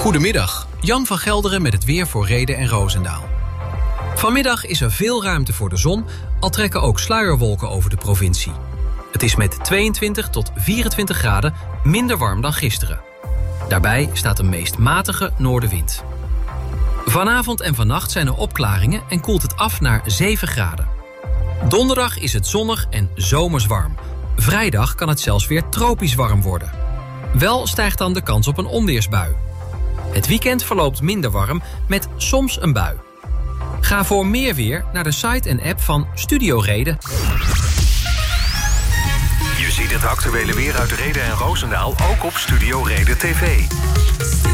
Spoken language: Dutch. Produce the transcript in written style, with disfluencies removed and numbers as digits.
Goedemiddag, Jan van Gelderen met het weer voor Rheden en Roosendaal. Vanmiddag is er veel ruimte voor de zon, al trekken ook sluierwolken over de provincie. Het is met 22 tot 24 graden minder warm dan gisteren. Daarbij staat een meest matige noordenwind. Vanavond en vannacht zijn er opklaringen en koelt het af naar 7 graden. Donderdag is het zonnig en zomers warm. Vrijdag kan het zelfs weer tropisch warm worden. Wel stijgt dan de kans op een onweersbui. Het weekend verloopt minder warm met soms een bui. Ga voor meer weer naar de site en app van Studio Reden. Je ziet het actuele weer uit Rheden en Roosendaal ook op Studio Reden TV.